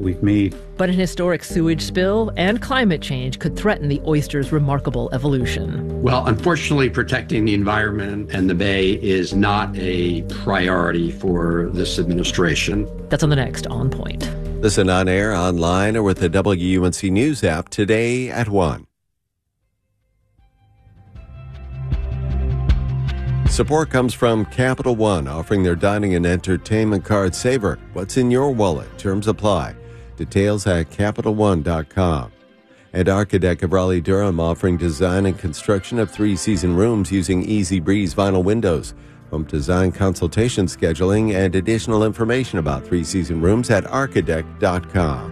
we've made. But an historic sewage spill and climate change could threaten the oyster's remarkable evolution. Well, unfortunately, protecting the environment and the bay is not a priority for this administration. That's on the next On Point. Listen on air, online, or with the WUNC News app today at 1. Support comes from Capital One, offering their dining and entertainment card saver. What's in your wallet? Terms apply. Details at CapitalOne.com. And Architect of Raleigh-Durham, offering design and construction of 3-season rooms using Easy Breeze vinyl windows. Home design consultation scheduling and additional information about 3-season rooms at Architect.com.